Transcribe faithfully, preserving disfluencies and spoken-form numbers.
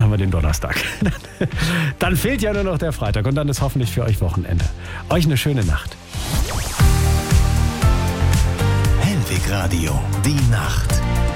haben wir den Donnerstag. Dann fehlt ja nur noch der Freitag und dann ist hoffentlich für euch Wochenende. Euch eine schöne Nacht. Hellwig Radio, die Nacht.